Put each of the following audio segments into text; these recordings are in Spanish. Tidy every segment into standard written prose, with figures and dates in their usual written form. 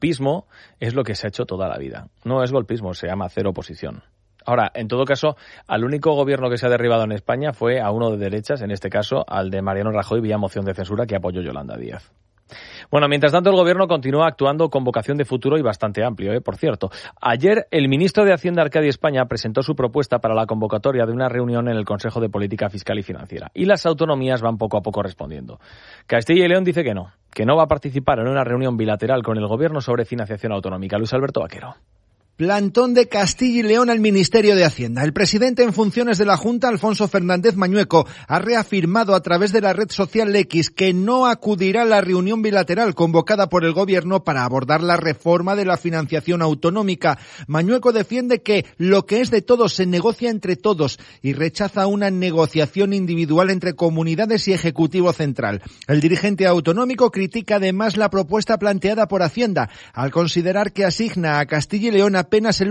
golpismo es lo que se ha hecho toda la vida. No es golpismo, se llama hacer oposición. Ahora, en todo caso, al único gobierno que se ha derribado en España fue a uno de derechas, en este caso al de Mariano Rajoy vía moción de censura que apoyó Yolanda Díaz. Bueno, mientras tanto el gobierno continúa actuando con vocación de futuro y bastante amplio, por cierto. Ayer el ministro de Hacienda, Arcadi España, presentó su propuesta para la convocatoria de una reunión en el Consejo de Política Fiscal y Financiera. Y las autonomías van poco a poco respondiendo. Castilla y León dice que no va a participar en una reunión bilateral con el gobierno sobre financiación autonómica. Luis Alberto Vaquero. Plantón de Castilla y León al Ministerio de Hacienda. El presidente en funciones de la Junta, Alfonso Fernández Mañueco, ha reafirmado a través de la red social X que no acudirá a la reunión bilateral convocada por el Gobierno para abordar la reforma de la financiación autonómica. Mañueco defiende que lo que es de todos se negocia entre todos y rechaza una negociación individual entre comunidades y Ejecutivo Central. El dirigente autonómico critica además la propuesta planteada por Hacienda, al considerar que asigna a Castilla y León apenas el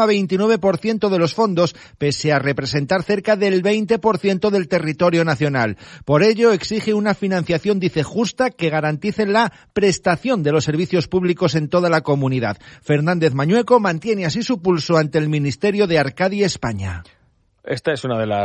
1,29% de los fondos, pese a representar cerca del 20% del territorio nacional. Por ello, exige una financiación, dice, justa, que garantice la prestación de los servicios públicos en toda la comunidad. Fernández Mañueco mantiene así su pulso ante el Ministerio de Arcadi España. Esta es una de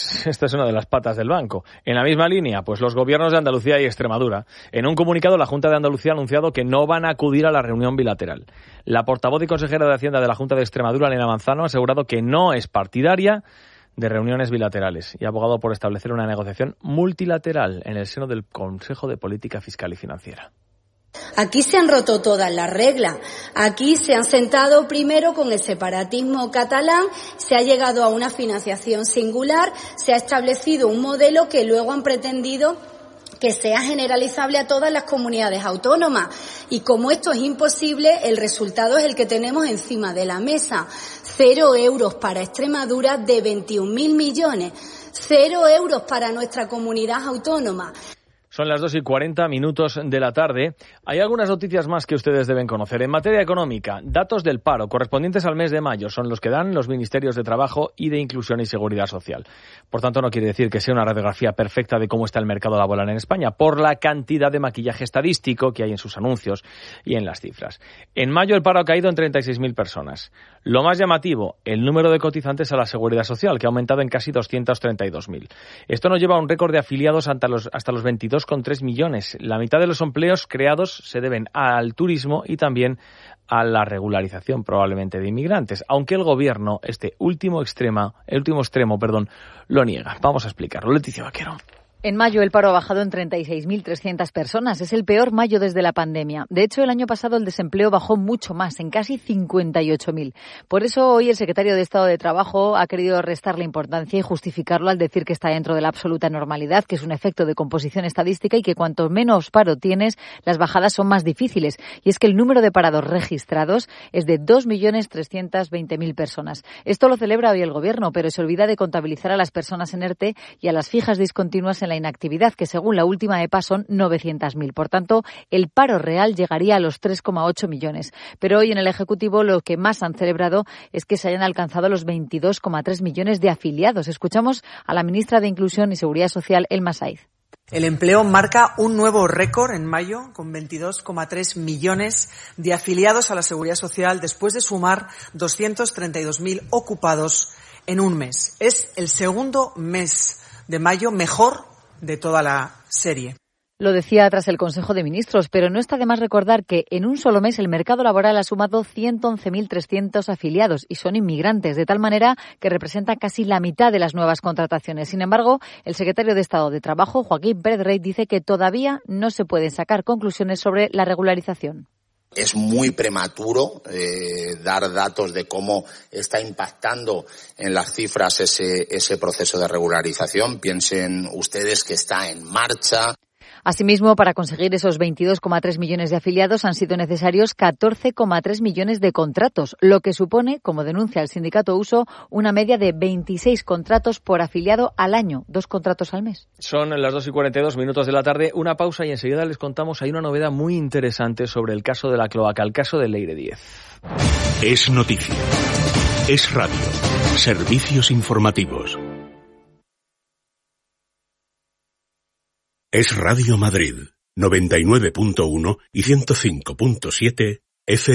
las patas del banco. En la misma línea, pues los gobiernos de Andalucía y Extremadura. En un comunicado, la Junta de Andalucía ha anunciado que no van a acudir a la reunión bilateral. La portavoz y consejera de Hacienda de la Junta de Extremadura, Elena Manzano, ha asegurado que no es partidaria de reuniones bilaterales y ha abogado por establecer una negociación multilateral en el seno del Consejo de Política Fiscal y Financiera. Aquí se han roto todas las reglas. Aquí se han sentado primero con el separatismo catalán, se ha llegado a una financiación singular, se ha establecido un modelo que luego han pretendido que sea generalizable a todas las comunidades autónomas. Y como esto es imposible, el resultado es el que tenemos encima de la mesa. 0 euros para Extremadura de 21.000 millones. 0 euros para nuestra comunidad autónoma. Son las 2:40 de la tarde. Hay algunas noticias más que ustedes deben conocer. En materia económica, datos del paro correspondientes al mes de mayo son los que dan los Ministerios de Trabajo y de Inclusión y Seguridad Social. Por tanto, no quiere decir que sea una radiografía perfecta de cómo está el mercado laboral en España, por la cantidad de maquillaje estadístico que hay en sus anuncios y en las cifras. En mayo el paro ha caído en 36.000 personas. Lo más llamativo, el número de cotizantes a la Seguridad Social, que ha aumentado en casi 232.000. Esto nos lleva a un récord de afiliados hasta los 22,3 millones. La mitad de los empleos creados se deben al turismo y también a la regularización probablemente de inmigrantes, aunque el gobierno el último extremo, lo niega. Vamos a explicarlo. Leticia Vaquero. En mayo el paro ha bajado en 36.300 personas. Es el peor mayo desde la pandemia. De hecho, el año pasado el desempleo bajó mucho más, en casi 58.000. Por eso hoy el secretario de Estado de Trabajo ha querido restarle importancia y justificarlo al decir que está dentro de la absoluta normalidad, que es un efecto de composición estadística y que cuanto menos paro tienes, las bajadas son más difíciles. Y es que el número de parados registrados es de 2.320.000 personas. Esto lo celebra hoy el Gobierno, pero se olvida de contabilizar a las personas en ERTE y a las fijas discontinuas en la inactividad, que según la última EPA son 900.000. Por tanto, el paro real llegaría a los 3,8 millones. Pero hoy en el Ejecutivo lo que más han celebrado es que se hayan alcanzado los 22,3 millones de afiliados. Escuchamos a la ministra de Inclusión y Seguridad Social, Elma Saiz. El empleo marca un nuevo récord en mayo, con 22,3 millones de afiliados a la Seguridad Social, después de sumar 232.000 ocupados en un mes. Es el segundo mes de mayo mejor de toda la serie. Lo decía tras el Consejo de Ministros, pero no está de más recordar que en un solo mes el mercado laboral ha sumado 111.300 afiliados y son inmigrantes, de tal manera que representa casi la mitad de las nuevas contrataciones. Sin embargo, el secretario de Estado de Trabajo, Joaquín Pérez Rey, dice que todavía no se pueden sacar conclusiones sobre la regularización. Es muy prematuro dar datos de cómo está impactando en las cifras ese proceso de regularización. Piensen ustedes que está en marcha. Asimismo, para conseguir esos 22,3 millones de afiliados han sido necesarios 14,3 millones de contratos, lo que supone, como denuncia el sindicato USO, una media de 26 contratos por afiliado al año, 2 contratos al mes. Son las 2:42 de la tarde, una pausa y enseguida les contamos, hay una novedad muy interesante sobre el caso de la cloaca, el caso de Leire Díez. Es noticia, es radio, servicios informativos. Es Radio Madrid, 99.1 y 105.7